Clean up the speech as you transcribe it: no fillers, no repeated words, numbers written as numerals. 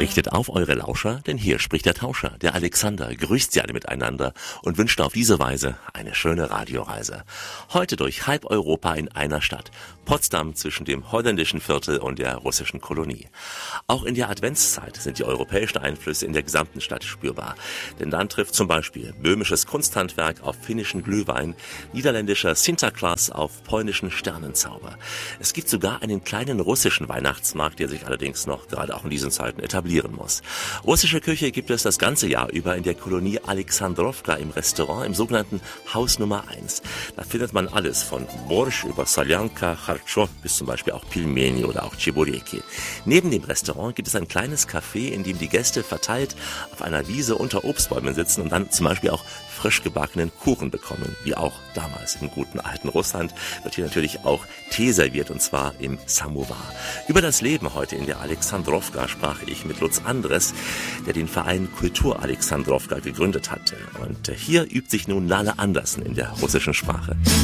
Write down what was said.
Richtet auf eure Lauscher, denn hier spricht der Tauscher, der Alexander, grüßt sie alle miteinander und wünscht auf diese Weise eine schöne Radioreise. Heute durch halb Europa in einer Stadt, Potsdam zwischen dem holländischen Viertel und der russischen Kolonie. Auch in der Adventszeit sind die europäischen Einflüsse in der gesamten Stadt spürbar. Denn dann trifft zum Beispiel böhmisches Kunsthandwerk auf finnischen Glühwein, niederländischer Sinterklaas auf polnischen Sternenzauber. Es gibt sogar einen kleinen russischen Weihnachtsmarkt, der sich allerdings noch gerade auch in diesen Zeiten etablieren muss. Russische Küche gibt es das ganze Jahr über in der Kolonie Alexandrowka im Restaurant, im sogenannten Haus Nummer 1. Da findet man alles von Borsch über Soljanka, Charcho bis zum Beispiel auch Pilmeni oder auch Chebureki. Neben dem Restaurant gibt es ein kleines Café, in dem die Gäste verteilt auf einer Wiese unter Obstbäumen sitzen und dann zum Beispiel auch frisch gebackenen Kuchen bekommen. Wie auch damals im guten alten Russland wird hier natürlich auch Tee serviert, und zwar im Samovar. Über das Leben heute in der Alexandrowka sprach ich mit Lutz Andres, der den Verein Kultur Alexandrowka gegründet hatte. Und hier übt sich nun Lale Andersen in der russischen Sprache.